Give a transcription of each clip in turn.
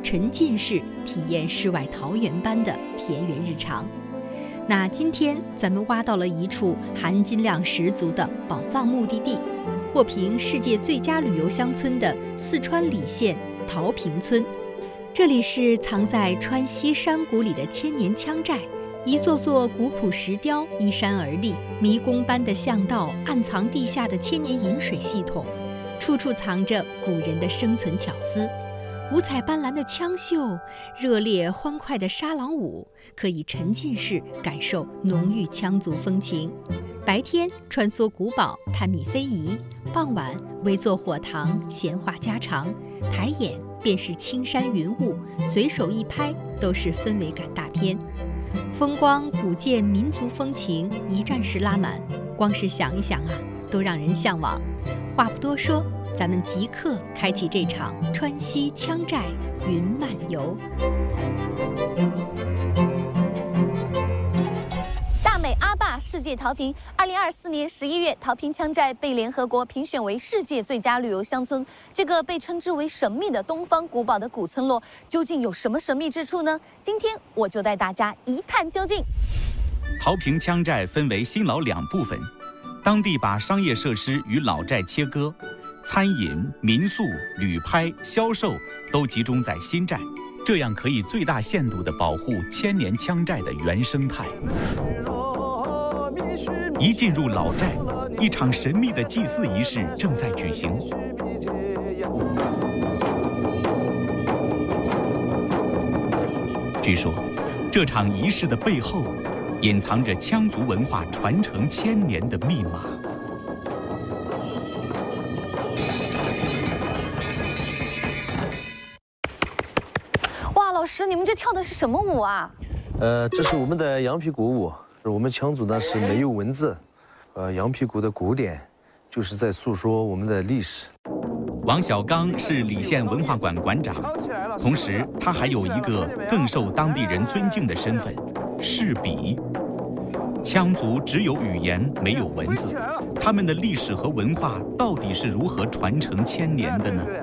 沉浸式体验世外桃源般的田园日常。那今天咱们挖到了一处含金量十足的宝藏目的地，获评世界最佳旅游乡村的四川理县桃坪村。这里是藏在川西山谷里的千年羌寨，一座座古朴石雕依山而立，迷宫般的巷道暗藏地下的千年饮水系统，处处藏着古人的生存巧思。五彩斑斓的羌绣，热烈欢快的沙朗舞，可以沉浸式感受浓郁羌族风情。白天穿梭古堡探秘非遗，傍晚围坐火塘闲话家常，抬眼便是青山云雾，随手一拍都是氛围感大片。风光古建民族风情一站式拉满，光是想一想啊，都让人向往。话不多说，咱们即刻开启这场川西羌寨云漫游。 大美阿坝世界桃坪，2024年11月，桃坪羌寨被联合国评选为世界最佳旅游乡村。这个被称之为神秘的东方古堡的古村落，究竟有什么神秘之处呢？今天我就带大家一探究竟。 桃坪羌寨分为新老两部分，当地把商业设施与老寨切割，餐饮、民宿、旅拍、销售都集中在新寨，这样可以最大限度地保护千年羌寨的原生态。一进入老寨，一场神秘的祭祀仪式正在举行。据说，这场仪式的背后，隐藏着羌族文化传承1000年的密码。 哇，老师，你们这跳的是什么舞啊？ 这是我们的羊皮鼓舞。我们羌族呢是没有文字，羊皮鼓的鼓点就是在诉说我们的历史。 王小刚是理县文化馆馆长，同时他还有一个更受当地人尊敬的身份——士笔。羌族只有语言，没有文字，他们的历史和文化到底是如何传承1000年的呢？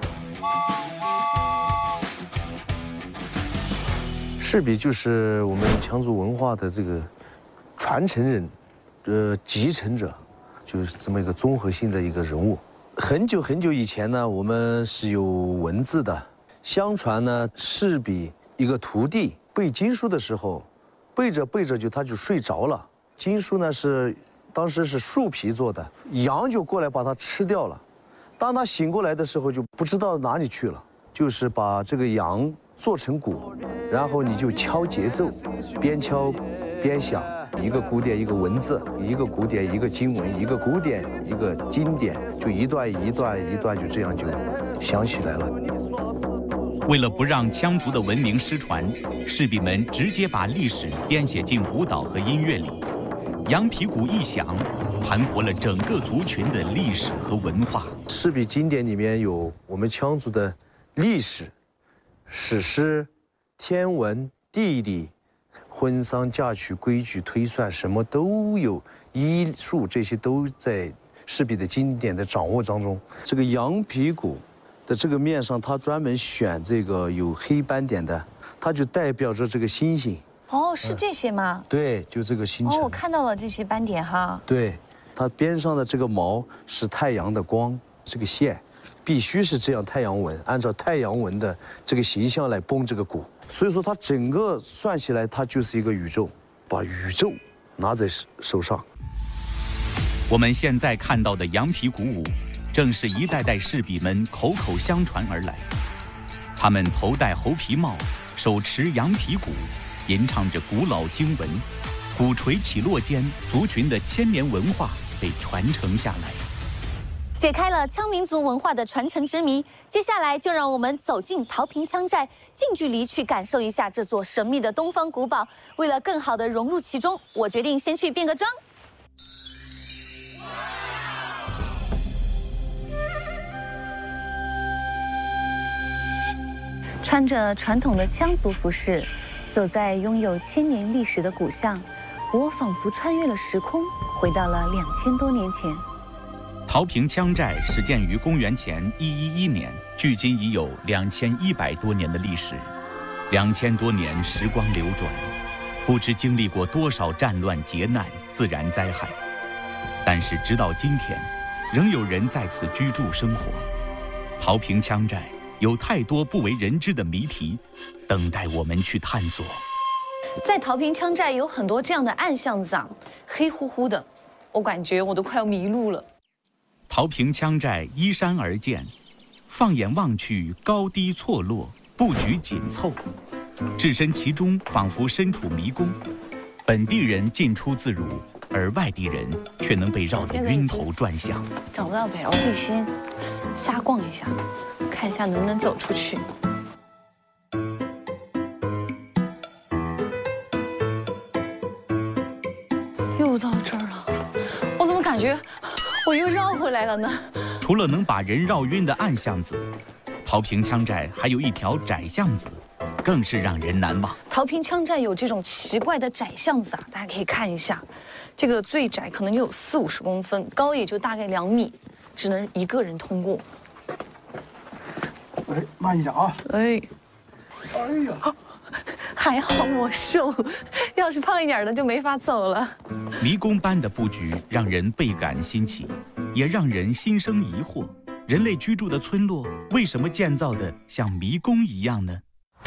士笔就是我们羌族文化的这个传承人，继承者，就是这么一个综合性的一个人物。很久很久以前呢，我们是有文字的。相传呢，士笔一个徒弟背经书的时候，背着背着他就睡着了。经书呢当时是树皮做的，羊就过来把它吃掉了。当他醒过来的时候，就不知道哪里去了，就是把这个羊做成鼓，然后你就敲节奏，边敲边想，一个鼓点一个文字，一个鼓点一个经文，一个鼓点一个经典，就一段一段一段，就这样就想起来了。 为了不让羌族的文明失传，士笔们直接把历史编写进舞蹈和音乐里。羊皮鼓一响，盘活了整个族群的历史和文化。 士笔经典里面有我们羌族的历史、史诗、天文、地理、婚丧嫁娶、规矩推算，什么都有，医术这些都在士笔的经典的掌握当中。这个羊皮鼓的这个面上，它专门选这个有黑斑点的，它就代表着这个星星。 哦，是这些吗？ 对，就这个星辰。 哦，我看到了这些斑点哈。 对，它边上的这个毛是太阳的光，这个线必须是这样太阳纹，按照太阳纹的这个形象来绷这个鼓。所以说，它整个算起来，它就是一个宇宙，把宇宙拿在手上。 我们现在看到的羊皮鼓舞，正是一代代士笔们口口相传而来。他们头戴猴皮帽，手持羊皮鼓，吟唱着古老经文，鼓槌起落间，族群的1000年文化被传承下来。 解开了羌民族文化的传承之谜，接下来就让我们走进桃坪羌寨，近距离去感受一下这座神秘的东方古堡。为了更好地融入其中，我决定先去变个装。穿着传统的羌族服饰，走在拥有1000年历史的古巷，我仿佛穿越了时空，回到了2000多年前。 桃坪羌寨始建于公元前111年， 距今已有2100多年的历史，2000多年时光流转，不知经历过多少战乱劫难、自然灾害。但是直到今天，仍有人在此居住生活。陶坪羌寨有太多不为人知的谜题，等待我们去探索。 在陶坪羌寨有很多这样的暗巷子啊，黑乎乎的，我感觉我都快要迷路了。 陶坪羌寨依山而建，放眼望去，高低错落，布局紧凑，置身其中，仿佛身处迷宫。本地人进出自如，而外地人却能被绕得晕头转向。 找不到北，我自己先瞎逛一下，看一下能不能走出去。又到这儿了，我怎么感觉我又绕回来了呢？ 除了能把人绕晕的暗巷子，陶坪羌寨还有一条窄巷子，更是让人难忘。 陶坪羌寨有这种奇怪的窄巷子啊，大家可以看一下，这个最窄可能有40-50公分，高也就大概2米，只能一个人通过。 哎，慢一点啊！ 哎， 哎呀， 还好我瘦，要是胖一点的就没法走了。 迷宫般的布局让人倍感新奇，也让人心生疑惑：人类居住的村落为什么建造的像迷宫一样呢？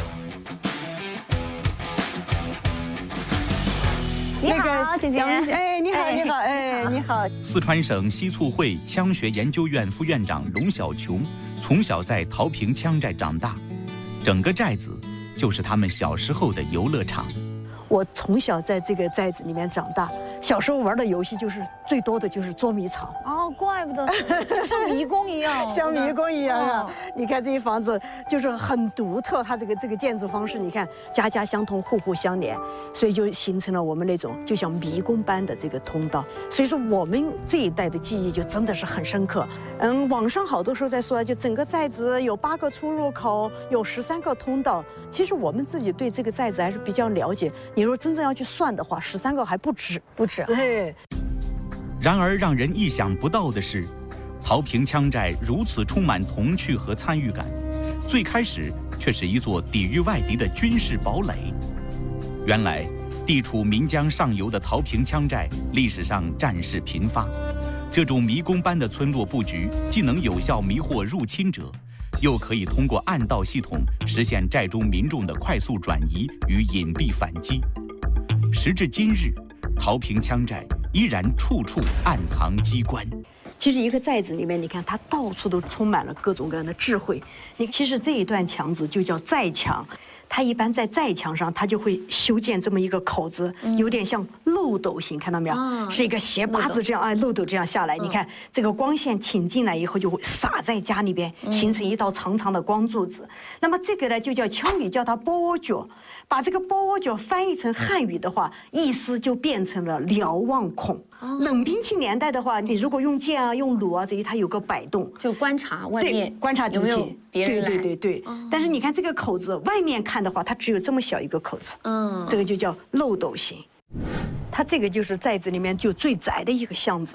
你好，姐姐。 哎，你好， 哎你好，哎，你好。 四川省西促会羌学研究院副院长龙小琼从小在陶坪羌寨长大，整个寨子就是他们小时候的游乐场。 我从小在这个寨子里面长大，小时候玩的游戏就是最多的就是捉迷藏。 哦，怪不得像迷宫一样， 像迷宫一样啊！ 哦你看这些房子就是很独特，它这个建筑方式，你看家家相通，户户相连，所以就形成了我们那种就像迷宫般的这个通道。所以说我们这一代的记忆就真的是很深刻。网上好多时候在说，就整个寨子有8个出入口，有13个通道。其实我们自己对这个寨子还是比较了解。你说真正要去算的话，13个还不止， 不止。 对。 然而让人意想不到的是，陶坪羌寨如此充满童趣和参与感，最开始却是一座抵御外敌的军事堡垒。原来，地处岷江上游的陶坪羌寨历史上战事频发，这种迷宫般的村落布局，既能有效迷惑入侵者，又可以通过暗道系统实现寨中民众的快速转移与隐蔽反击。时至今日，陶坪羌寨依然处处暗藏机关。 其实一个寨子里面，你看它到处都充满了各种各样的智慧。其实这一段墙子就叫寨墙，它一般在寨墙上，它就会修建这么一个口子，有点像漏斗形，看到没有？是一个斜八字这样，哎，漏斗这样下来。你看这个光线挺进来以后，就会洒在家里边，形成一道长长的光柱子。那么这个呢，就叫羌语叫它波角。把这个波角翻译成汉语的话，意思就变成了瞭望孔。冷兵器年代的话，你如果用剑啊、用弩啊这些，它有个摆动， 就观察外面， 观察敌有没有情。 别人来。 对。但是你看这个口子，外面看的话，它只有这么小一个口子。这个就叫漏斗形。它这个就是寨子里面就最窄的一个巷子。